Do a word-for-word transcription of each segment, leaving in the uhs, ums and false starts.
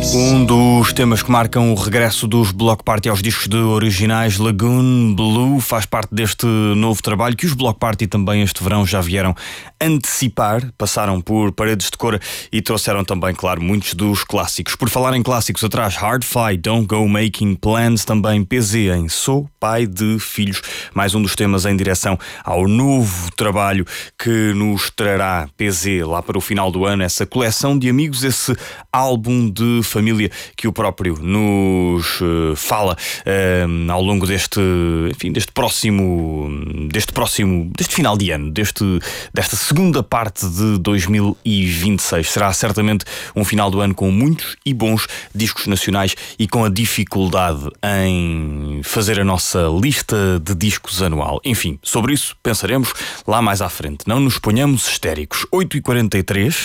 Um dos temas que marcam o regresso dos Bloc Party aos discos de originais, Lagoon Blue, faz parte deste novo trabalho que os Bloc Party também este verão já vieram antecipar, passaram por Paredes de Cor e trouxeram também, claro, muitos dos clássicos. Por falar em clássicos, atrás Hard Fight, Don't Go Making Plans, também P Z em Sou Pai de Filhos, mais um dos temas em direção ao novo trabalho que nos trará P Z lá para o final do ano, essa coleção de amigos, esse álbum de família que o próprio nos uh, fala uh, ao longo deste, enfim, deste próximo, deste próximo, deste final de ano, deste, desta segunda parte de dois mil e vinte e seis. Será certamente um final do ano com muitos e bons discos nacionais e com a dificuldade em fazer a nossa lista de discos anual. Enfim, sobre isso pensaremos lá mais à frente. Não nos ponhamos histéricos. oito e quarenta e três.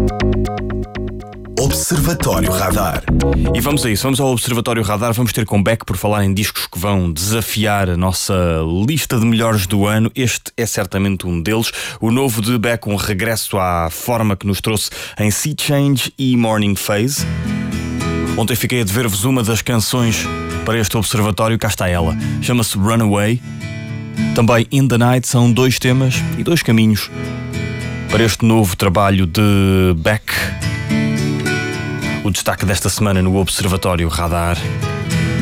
Observatório Radar. E vamos a isso, vamos ao Observatório Radar. Vamos ter comeback por falar em discos que vão desafiar a nossa lista de melhores do ano. Este é certamente um deles. O novo de Beck, um regresso à forma que nos trouxe em Sea Change e Morning Phase. Ontem fiquei a dever-vos uma das canções para este Observatório, cá está ela. Chama-se Runaway. Também In the Night, são dois temas e dois caminhos para este novo trabalho de Beck. O destaque desta semana no Observatório Radar.